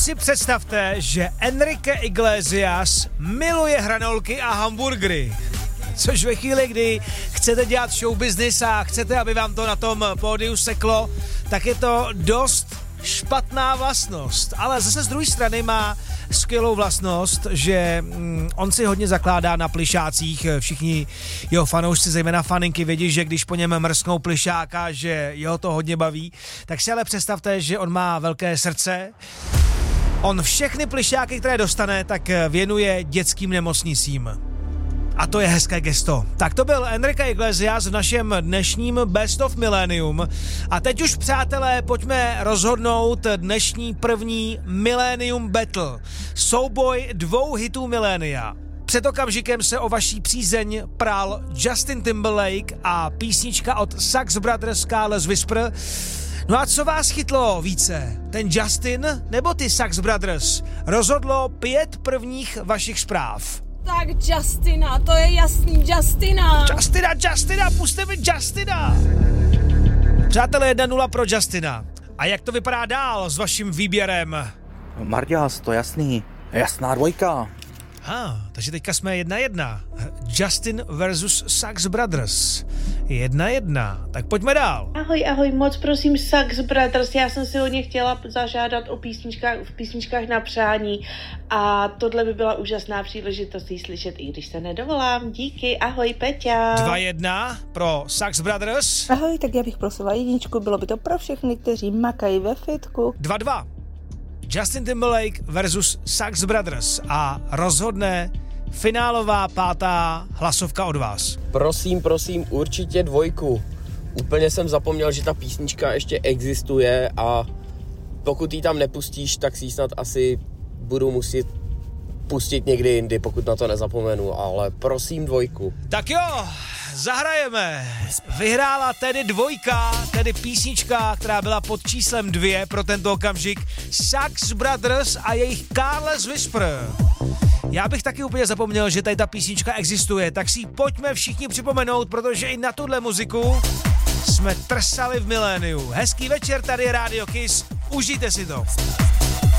si představte, že Enrique Iglesias miluje hranolky a hamburgery. Což ve chvíli, kdy chcete dělat show business a chcete, aby vám to na tom pódiu seklo, tak je to dost špatná vlastnost. Ale zase z druhé strany má skvělou vlastnost, že on si hodně zakládá na plišácích. Všichni jeho fanoušci, zejména faninky, vědí, že když po něm mrsknou plišáka, že jeho to hodně baví. Tak si ale představte, že on má velké srdce. On všechny plišáky, které dostane, tak věnuje dětským nemocnicím. A to je hezké gesto. Tak to byl Enrique Iglesias v našem dnešním Best of Millennium. A teď už, přátelé, pojďme rozhodnout dnešní první Millennium Battle. Souboj 2 hitů milénia. Před okamžikem se o vaší přízeň prál Justin Timberlake a písnička od Sax Brothers Careless Whisper. No a co vás chytlo více? Ten Justin nebo ty Sax Brothers? Rozhodlo 5 prvních vašich zpráv. Tak Justina, to je jasný, Justina, puste mi Justina. Přátelé, 1-0 pro Justina. A jak to vypadá dál s vaším výběrem? Marďas, to jasný, jasná 2. Takže teďka jsme 1-1. Justin versus Sax Brothers. 1-1. Tak pojďme dál. Ahoj, moc prosím Sax Brothers, já jsem si hodně chtěla zažádat o písničkách na přání a tohle by byla úžasná příležitost jí slyšet, i když se nedovolám. Díky, ahoj Peťa. 2-1 pro Sax Brothers. Ahoj, tak já bych prosila 1, bylo by to pro všechny, kteří makají ve fitku. 2-2. Justin Timberlake versus Sax Brothers a rozhodne finálová 5. hlasovka od vás. Prosím, určitě 2. Úplně jsem zapomněl, že ta písnička ještě existuje a pokud ji tam nepustíš, tak si ji snad asi budu muset pustit někdy jindy, pokud na to nezapomenu, ale prosím 2. Tak jo, zahrajeme. Vyhrála tedy 2, tedy písnička, která byla pod číslem 2 pro tento okamžik. Sax Brothers a jejich Careless Whisper. Já bych taky úplně zapomněl, že tady ta písnička existuje, tak si ji pojďme všichni připomenout, protože i na tuhle muziku jsme trsali v miléniu. Hezký večer, tady je Radio Kiss, užijte si to.